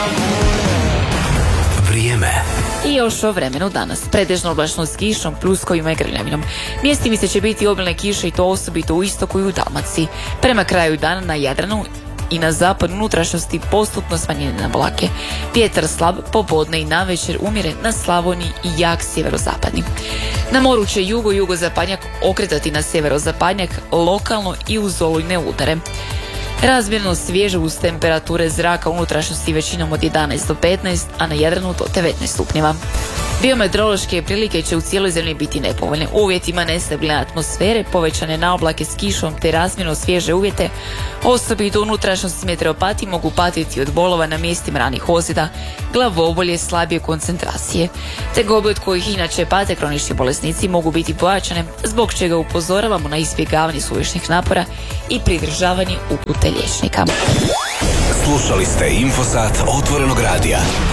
Vrijeme. I još o vremenu danas. Pretežno oblačno s kišom, pljuskovima i grljavinom. Mjestimice će biti obilne kiše i to osobito u istoku i u Dalmaciji. Prema kraju dana na Jadranu i na zapadu unutrašnjosti postupno smanjenje oblake. Vjetar slab, popodne i navečer umjeren na Slavoniji i jak sjeverozapadni. Na moru će jugozapadnjak okretati na sjeverozapadnjak, lokalno i uz olujne udare. Razmjerno svježe uz temperature zraka u unutrašnjosti većinom od 11 do 15, a na Jadranu do 19 stupnjeva. Biometeorološke prilike će u cijeloj zemlji biti nepovoljne. U uvjetima nestabilne atmosfere, povećane naoblake s kišom te razmjerno svježe uvjete, osobito u unutrašnjosti meteoropati mogu patiti od bolova na mjestima ranih ozljeda, glavobolje, slabije koncentracije. Tegobe od kojih inače pate kronični bolesnici mogu biti pojačane, zbog čega upozoravamo na izbjegavanje suvišnih napora i pridržavanje upute liječnika. Slušali ste Infosat Otvorenog radija.